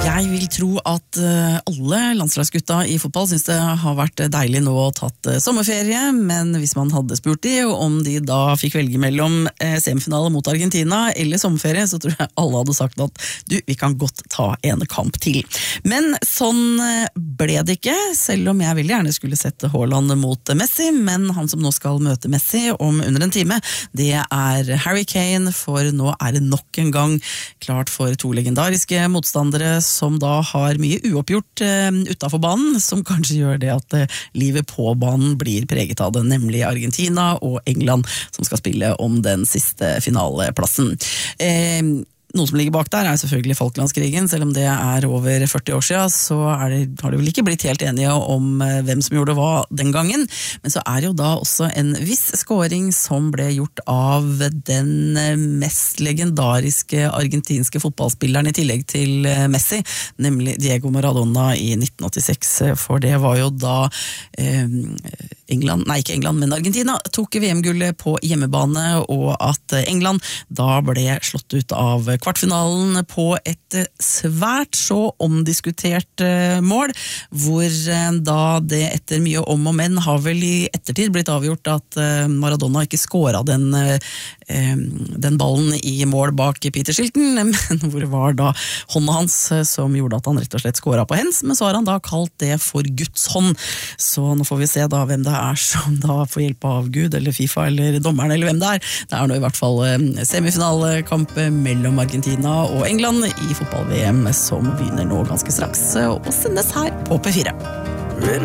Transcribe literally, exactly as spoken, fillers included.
Jeg vil tro at alle landslagsgutta i fotball synes det har vært deilig nå å tatt sommerferie, men hvis man hadde spurt de om de da fikk velge mellom semifinale mot Argentina eller sommerferie, så tror jeg alle hadde sagt at du, vi kan godt ta en kamp til. Men sånn ble det ikke, selv om jeg veldig gjerne skulle sette Haaland mot Messi, men han som nå skal møte Messi om under en time, det er Harry Kane, for nå er det nok en gang klart for to legendariske motstandere som da har mye uoppgjort uh, utenfor banen, som kanskje gjør det at uh, livet på banen blir preget av det, nemlig Argentina og England, som skal spille om den siste finaleplassen. Eh, Noe som ligger bak der er selvfølgelig Falklandskrigen, selv om det er over førti år siden, så er det, har det vel ikke blitt helt enige om hvem som gjorde hva den gangen, men så er det jo da også en viss scoring som ble gjort av den mest legendariske argentinske fotballspilleren i tillegg til Messi, nemlig Diego Maradona i nitten åttiseks, for det var jo da eh, England, nei ikke England, men Argentina tok V M-gullet på hjemmebane, og at England da ble slått ut av kvartfinalen på et svært så omdiskutert mål, hvor da det etter mye om og men har vel i ettertid blitt avgjort at Maradona ikke skåret den, den ballen i mål bak Peter Shilton, men hvor det var da hånda hans som gjorde at han rett og slett skåret på hens, men så har han da kalt det for Guds hånd, så nå får vi se da hvem det er som da får hjelp av Gud, eller FIFA, eller dommeren, eller hvem det er. Det er nå i hvert fall semifinalekamp mellom Argentina og England i fotball-V M som begynner nå ganske straks og sendes her på P fire.